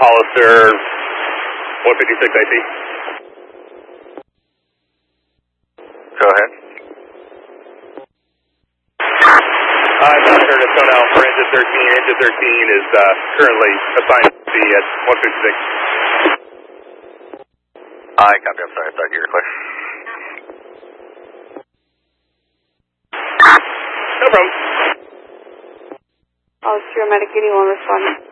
Hollister 156 IT. Go ahead. I'm not sure to tone out for engine 13. Engine 13 is currently assigned to be at 156. I copy. I'm sorry. I thought you were clear. No problem. Hollister, Medic 81 responding.